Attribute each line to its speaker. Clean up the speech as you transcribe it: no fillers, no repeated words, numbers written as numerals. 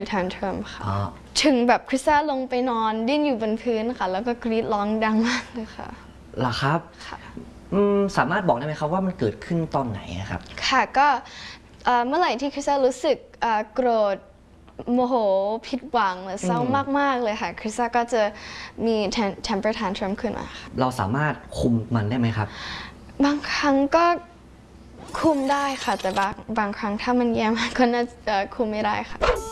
Speaker 1: tantrum ค่ะถึงแบบคริสซ่าลงไปนอนดิ้นอยู่บนพื้นค่ะแล้วก็กรีดร้องดังมากเลยค่ะ
Speaker 2: เหรอครับค่ะสามารถบอกได้ไหมครับว่ามันเกิดขึ้นตอนไหนครับ
Speaker 1: ค่ะก็เมื่อไหร่ที่คริสซ่ารู้สึกโกรธโมโหผิดหวังหรือเศร้ามากๆเลยค่ะคริสซ่าก็จะมี temper tantrum ขึ้นมาค่ะ
Speaker 2: เราสามารถคุมมันได้ไหมครับ
Speaker 1: บางครั้งก็คุมได้ค่ะแต่บางครั้งถ้ามันแย่มากก็น่าจะคุมไม่ได้ค่ะ